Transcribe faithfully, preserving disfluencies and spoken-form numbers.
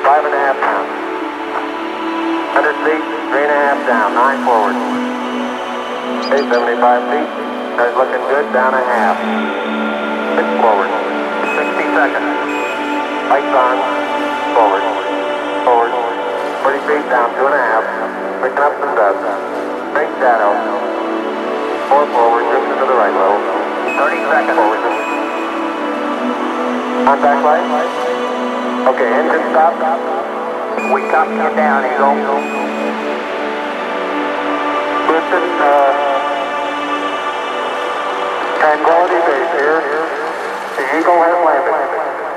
five and a half down. one hundred feet, three and a half down, nine forward. Okay, seventy-five feet, that's looking good, down a half. Six forward. sixty seconds. Lights on, forward, forward. forty feet, down two and a half. Picking up some dust. Straight shadow. Four forward, drifting to the right low. thirty seconds. Forward. Contact light. Okay, engine stop. We copy you down, Eagle. Listen, uh, Tranquility Base here. The Eagle has landed.